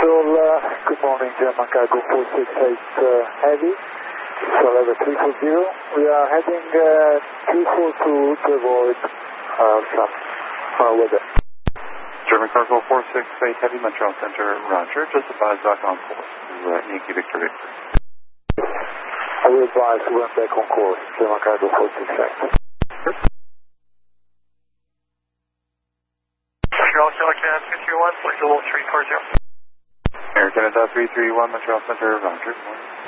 Control, good morning, German Cargo 468 Heavy, so level 340. We are heading 242 to avoid some weather. German Cargo 468 Heavy, Montreal Center, roger. Just advise back on course to Yankee Victor Victor. I will advise to run back on course, German Cargo 468. Montreal Center, Canada 331, flight level 340. Air Canada 331, Montreal Center, roger.